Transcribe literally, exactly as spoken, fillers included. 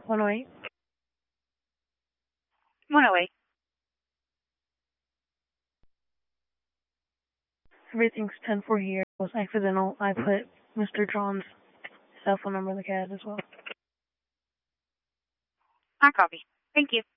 one oh eight. one oh eight. Everything's ten four here. It was accidental. I put Mister John's cell phone number in the C A D as well. I copy. Thank you.